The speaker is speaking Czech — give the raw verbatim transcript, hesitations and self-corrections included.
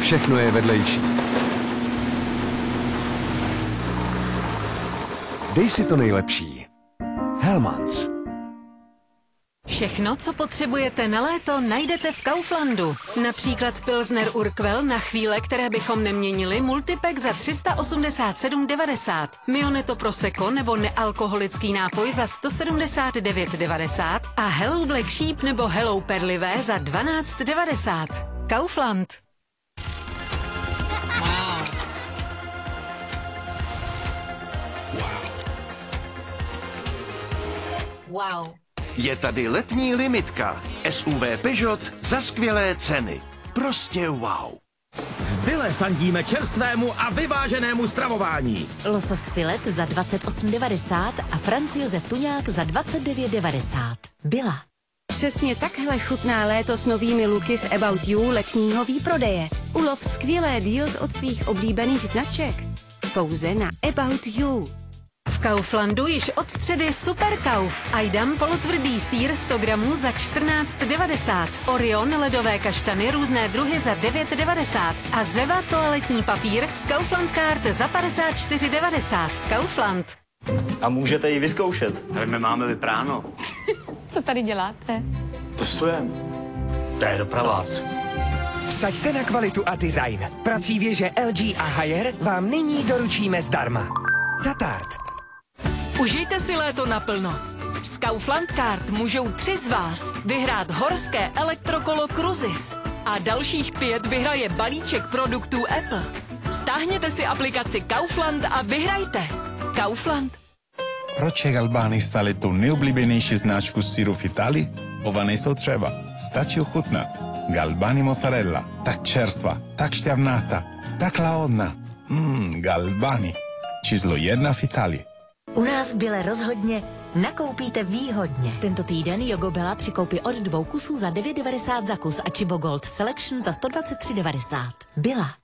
všechno je vedlejší. Dej si to nejlepší. Hellmann's. Všechno, co potřebujete na léto, najdete v Kauflandu. Například Pilsner Urquell na chvíle, které bychom neměnili, multipack za tři sta osmdesát sedm devadesát. Mioneto Prosecco nebo nealkoholický nápoj za sto sedmdesát devět devadesát a Hello Black Sheep nebo Hello Perlivé za dvanáct devadesát. Kaufland. Wow. Je tady letní limitka. S U V Peugeot za skvělé ceny. Prostě wow. V Bille fandíme čerstvému a vyváženému stravování. Losos filet za dvacet osm devadesát a Franz Josef tuňák za dvacet devět devadesát. Billa. Přesně takhle chutná léto s novými luky z About You letního výprodeje. Ulov skvělé deals od svých oblíbených značek. Pouze na About You. V Kauflandu již od středy Super Kauf. Ajdam polotvrdý sýr sto gramů za čtrnáct devadesát. Orion ledové kaštany různé druhy za devět devadesát. A Zeva toaletní papír z Kaufland Card za padesát čtyři devadesát. Kaufland. A můžete ji vyzkoušet. Ale my máme vypráno. Co tady děláte? Testujeme. To je doprava. Vsaďte na kvalitu a design. Prací věže L G a Haier vám nyní doručíme zdarma. Tatart. Užijte si léto naplno. S Kaufland Card můžou tři z vás vyhrát horské elektrokolo Cruises a dalších pět vyhraje balíček produktů Apple. Stáhněte si aplikaci Kaufland a vyhrajte. Kaufland. Proč je Galbani stále tu nejoblíbenější značku syru v Itálii? Ova nejsou třeba. Stačí ochutnat. Galbani mozzarella. Tak čerstva, tak šťavnatá, tak lahodná. Mmm, Galbani. Číslo jedna v Itálii. U nás v Bille rozhodně nakoupíte výhodně. Tento týden Jogobela při koupi od dvou kusů za devět devadesát za kus a Chibo Gold Selection za sto dvacet tři devadesát. Billa.